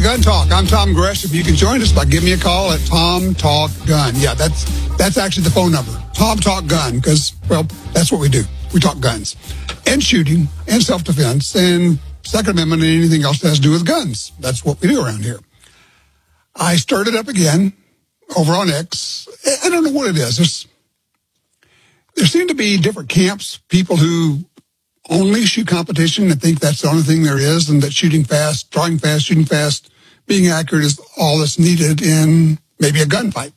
Gun Talk. I'm Tom Gresham. You can join us by giving me a call at Tom Talk Gun. Yeah, that's actually the phone number. Tom Talk Gun, because, well, that's what we do. We talk guns and shooting and self-defense and Second Amendment and anything else that has to do with guns. That's what we do around here. I started up again over on X. I don't know what it is. There seem to be different camps, people who only shoot competition and think that's the only thing there is, and that shooting fast, drawing fast, shooting fast, being accurate is all that's needed in maybe a gunfight.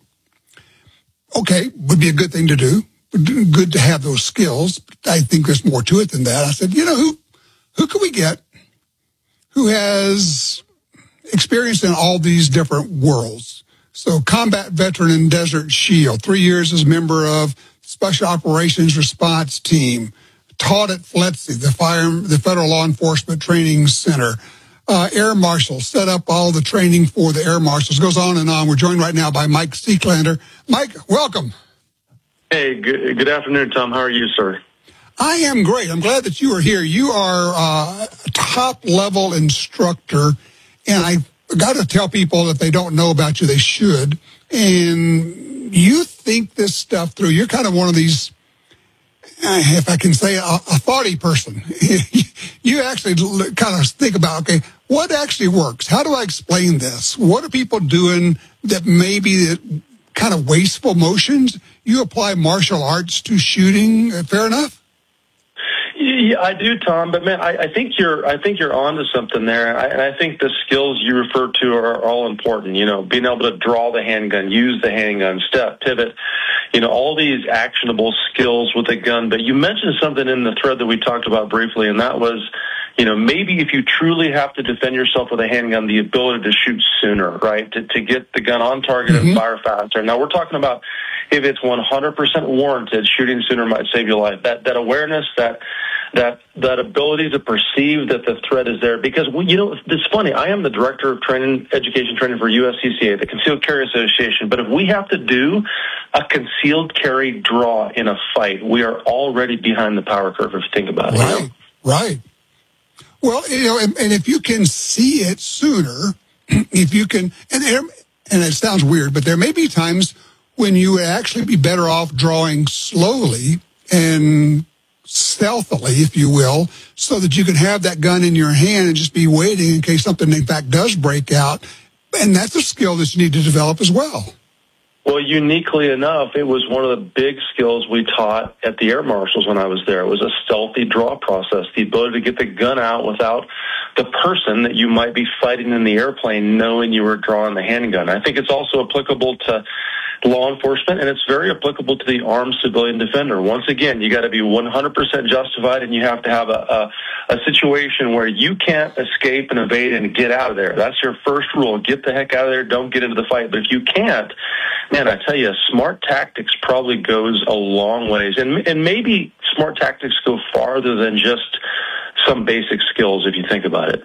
Okay, would be a good thing to do. Good to have those skills. I think there's more to it than that. I said, who can we get who has experience in all these different worlds? So combat veteran in Desert Shield, 3 years as a member of Special Operations Response Team, taught at FLETC, the Federal Law Enforcement Training Center. Air Marshal, set up all the training for the Air Marshals. Goes on and on. We're joined right now by Mike Seeklander. Mike, welcome. Hey, good afternoon, Tom. How are you, sir? I am great. I'm glad that you are here. You are a top-level instructor, and I got to tell people that they don't know about you, they should. And you think this stuff through. You're kind of one of these, if I can say, a thoughty person. You actually kind of think about, okay, what actually works? How do I explain this? What are people doing that maybe kind of wasteful motions? You apply martial arts to shooting, fair enough? Yeah, I do, Tom. But man, I think you're onto something there. I think the skills you refer to are all important. You know, being able to draw the handgun, use the handgun, step, pivot. You know, all these actionable skills with a gun. But you mentioned something in the thread that we talked about briefly, and that was, you know, maybe if you truly have to defend yourself with a handgun, the ability to shoot sooner, right? To get the gun on target and fire faster. Now, we're talking about if it's 100% warranted, shooting sooner might save your life. That awareness, that ability to perceive that the threat is there. Because, you know, it's funny. I am the director of education training for USCCA, the Concealed Carry Association. But if we have to do a concealed carry draw in a fight, we are already behind the power curve, if you think about it. Right, you know? Right. Well, you know, and if you can see it sooner, if you can, and it sounds weird, but there may be times when you would actually be better off drawing slowly and stealthily, if you will, so that you can have that gun in your hand and just be waiting in case something, in fact, does break out. And that's a skill that you need to develop as well. Well, uniquely enough, it was one of the big skills we taught at the Air Marshals when I was there. It was a stealthy draw process, the ability to get the gun out without the person that you might be fighting in the airplane knowing you were drawing the handgun. I think it's also applicable to law enforcement, and it's very applicable to the armed civilian defender. Once again, you got to be 100% justified, and you have to have a situation where you can't escape and evade and get out of there. That's your first rule. Get the heck out of there. Don't get into the fight. But if you can't, man, I tell you, smart tactics probably goes a long ways. And maybe smart tactics go farther than just some basic skills, if you think about it.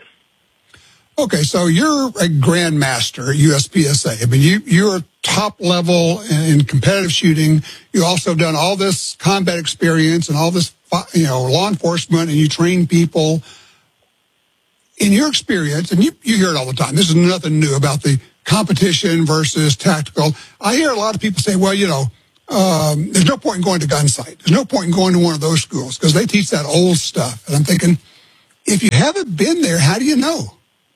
Okay, so you're a grandmaster at USPSA. I mean, you're top level in competitive shooting. You also done all this combat experience and all this, you know, law enforcement, and you train people. In your experience, and you hear it all the time, this is nothing new about the competition versus tactical. I hear a lot of people say, well, you know, there's no point in going to gun sight. There's no point in going to one of those schools because they teach that old stuff. And I'm thinking, if you haven't been there, how do you know?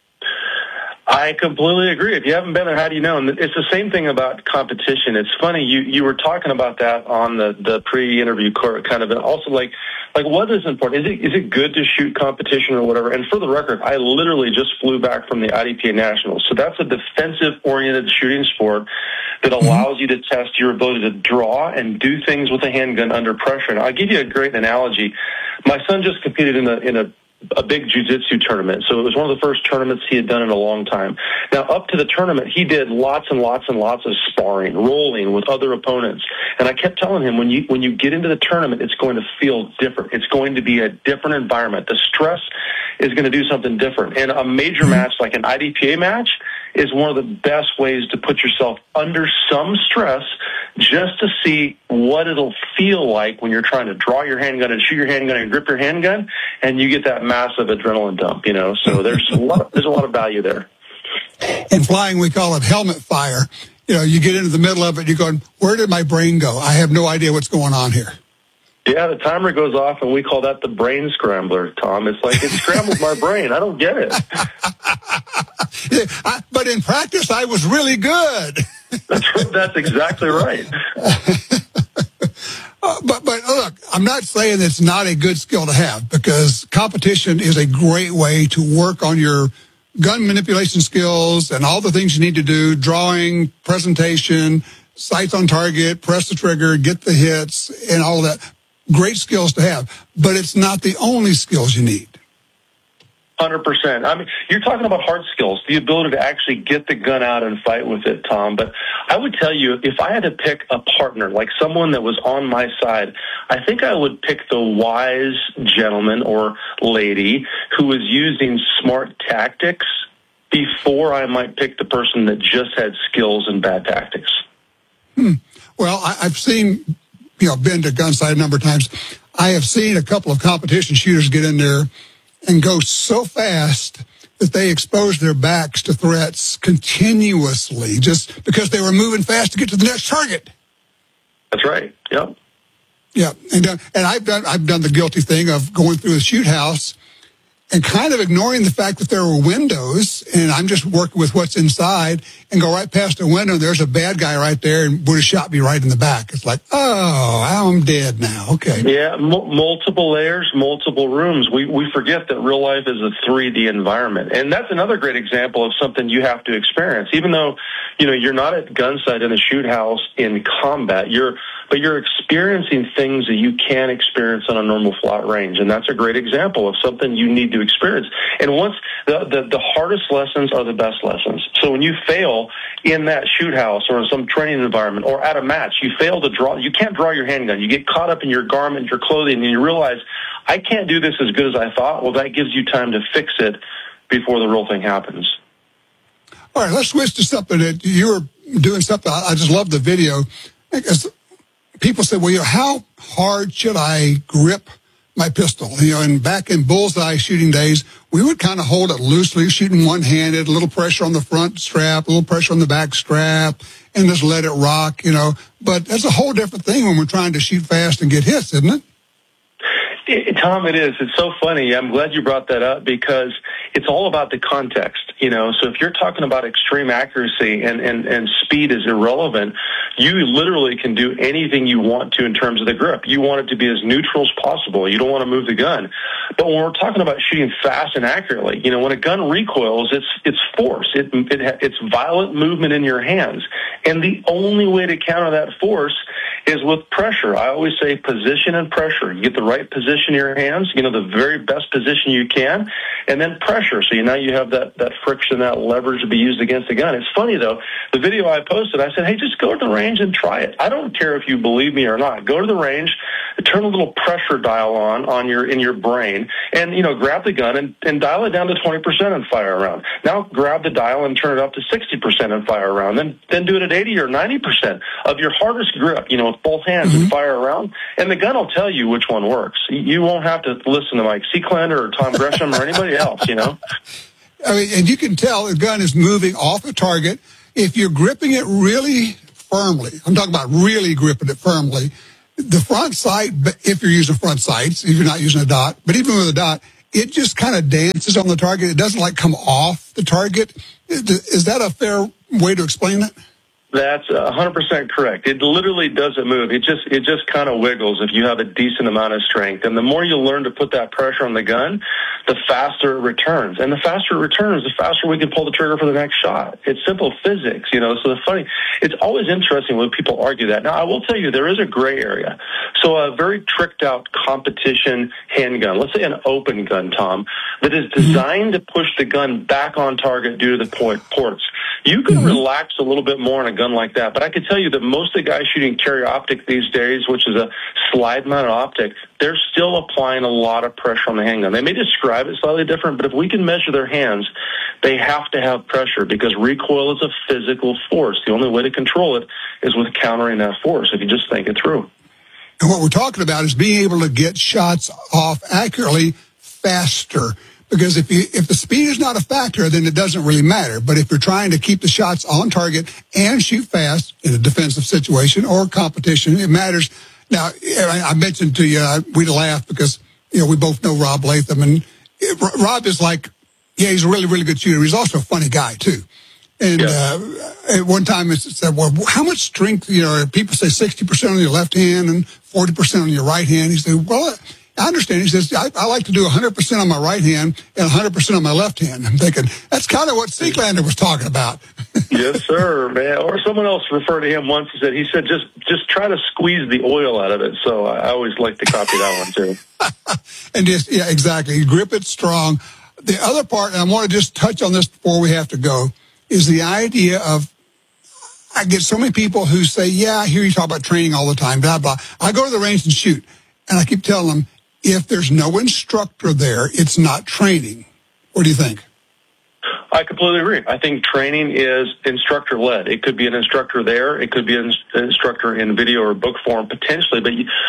I completely agree. If you haven't been there, how do you know? And it's the same thing about competition. It's funny, you were talking about that on the pre-interview kind of, and also like what is important? Is it good to shoot competition or whatever? And for the record, I literally just flew back from the IDPA Nationals. So that's a defensive-oriented shooting sport that allows you to test your ability to draw and do things with a handgun under pressure. And I'll give you a great analogy. My son just competed in a big jiu-jitsu tournament. So it was one of the first tournaments he had done in a long time. Now, up to the tournament, he did lots and lots and lots of sparring, rolling with other opponents. And I kept telling him, when you get into the tournament, it's going to feel different. It's going to be a different environment. The stress is going to do something different. And a major match like an IDPA match is one of the best ways to put yourself under some stress just to see what it'll feel like when you're trying to draw your handgun and shoot your handgun and grip your handgun, and you get that massive adrenaline dump, you know. So there's a lot of value there. In flying, we call it helmet fire. You get into the middle of it, you're going, where did my brain go? I have no idea what's going on here. Yeah, the timer goes off, and we call that the brain scrambler, Tom. It's like it scrambled my brain. I don't get it. But in practice, I was really good. That's exactly right. But look, I'm not saying it's not a good skill to have, because competition is a great way to work on your gun manipulation skills and all the things you need to do, drawing, presentation, sights on target, press the trigger, get the hits, and all of that. Great skills to have, but it's not the only skills you need. 100%. I mean, you're talking about hard skills, the ability to actually get the gun out and fight with it, Tom. But I would tell you, if I had to pick a partner, like someone that was on my side, I think I would pick the wise gentleman or lady who was using smart tactics before I might pick the person that just had skills and bad tactics. Well, I've seen, been to Gunsite a number of times. I have seen a couple of competition shooters get in there and go so fast that they expose their backs to threats continuously just because they were moving fast to get to the next target. That's right. Yep. Yeah, and I've done the guilty thing of going through the shoot house and kind of ignoring the fact that there were windows, and I'm just working with what's inside, and go right past the window, and there's a bad guy right there and would have shot me right in the back. It's like, oh, I'm dead now. Okay. Yeah, multiple layers, multiple rooms. We forget that real life is a 3D environment. And that's another great example of something you have to experience. Even though, you're not at Gunsite in a shoot house in combat, but you're experiencing things that you can't experience on a normal flat range. And that's a great example of something you need to experience. And once the hardest lessons are the best lessons. So when you fail in that shoot house or in some training environment or at a match, you fail to draw, you can't draw your handgun. You get caught up in your garment, your clothing, and you realize, I can't do this as good as I thought. Well, that gives you time to fix it before the real thing happens. All right, let's switch to something that you were doing something. I just love the video. Because people say, well, how hard should I grip my pistol? And back in bullseye shooting days, we would kind of hold it loosely, shooting one-handed, a little pressure on the front strap, a little pressure on the back strap, and just let it rock, But that's a whole different thing when we're trying to shoot fast and get hits, isn't it? Tom, it is. It's so funny. I'm glad you brought that up because it's all about the context, So if you're talking about extreme accuracy and speed is irrelevant, you literally can do anything you want to in terms of the grip. You want it to be as neutral as possible. You don't want to move the gun. But when we're talking about shooting fast and accurately, when a gun recoils, it's force. It's violent movement in your hands. And the only way to counter that force is with pressure. I always say position and pressure. You get the right position in your hands, the very best position you can, and then pressure. So now you have that friction, that leverage to be used against the gun. It's funny, though. The video I posted, I said, hey, just go to the range and try it. I don't care if you believe me or not. Go to the range, turn a little pressure dial on in your brain, and, grab the gun and dial it down to 20% and fire around. Now grab the dial and turn it up to 60% and fire around. Then do it at 80 or 90% of your hardest grip, with both hands and fire around. And the gun will tell you which one works. You won't have to listen to Mike Seeklander or Tom Gresham or anybody else, I mean, and you can tell the gun is moving off the target if you're gripping it really firmly. I'm talking about really gripping it firmly. The front sight, if you're using front sights, if you're not using a dot, but even with a dot, it just kind of dances on the target. It doesn't come off the target. Is that a fair way to explain it? That's 100% correct. It literally doesn't move. It just kind of wiggles if you have a decent amount of strength. And the more you learn to put that pressure on the gun, the faster it returns. And the faster it returns, the faster we can pull the trigger for the next shot. It's simple physics, So it's always interesting when people argue that. Now, I will tell you, there is a gray area. So a very tricked out competition handgun, let's say an open gun, Tom, that is designed to push the gun back on target due to the ports. You can relax a little bit more on a gun like that, but I can tell you that most of the guys shooting carry optic these days, which is a slide-mounted optic, they're still applying a lot of pressure on the handgun. They may describe it slightly different, but if we can measure their hands, they have to have pressure because recoil is a physical force. The only way to control it is with countering that force, if you just think it through. And what we're talking about is being able to get shots off accurately faster. Because if the speed is not a factor, then it doesn't really matter. But if you're trying to keep the shots on target and shoot fast in a defensive situation or competition, it matters. Now, I mentioned to you, we'd laugh because, we both know Rob Latham. And Rob is like, he's a really, really good shooter. He's also a funny guy, too. And at one time, it said, well, how much strength, people say 60% on your left hand and 40% on your right hand. He said, well, I understand. He says, I like to do 100% on my right hand and 100% on my left hand. I'm thinking, that's kind of what Seeklander was talking about. Yes, sir, man. Or someone else referred to him once. He said, just try to squeeze the oil out of it. So I always like to copy that one, too. And exactly. Grip it strong. The other part, and I want to just touch on this before we have to go, is the idea of, I get so many people who say, yeah, I hear you talk about training all the time, blah, blah. I go to the range and shoot. And I keep telling them, if there's no instructor there, it's not training. What do you think? I completely agree. I think training is instructor-led. It could be an instructor there. It could be an instructor in video or book form, potentially.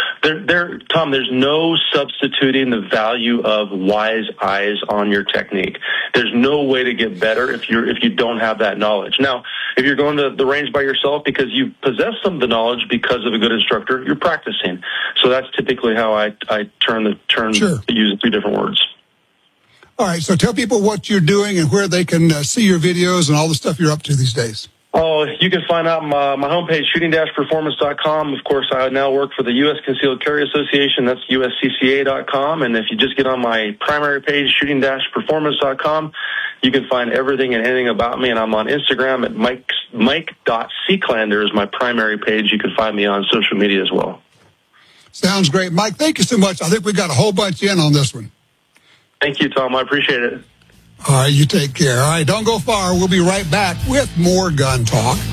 But Tom, there's no substituting the value of wise eyes on your technique. There's no way to get better if you don't have that knowledge. Now, if you're going to the range by yourself because you possess some of the knowledge because of a good instructor, you're practicing. So that's typically how I turn Sure. use 2 different words. All right, so tell people what you're doing and where they can see your videos and all the stuff you're up to these days. Oh, you can find out my homepage, shooting-performance.com. Of course, I now work for the U.S. Concealed Carry Association. That's uscca.com. And if you just get on my primary page, shooting-performance.com, you can find everything and anything about me. And I'm on Instagram at mike.seeklander is my primary page. You can find me on social media as well. Sounds great. Mike, thank you so much. I think we got a whole bunch in on this one. Thank you, Tom. I appreciate it. All right, you take care. All right, don't go far. We'll be right back with more gun talk.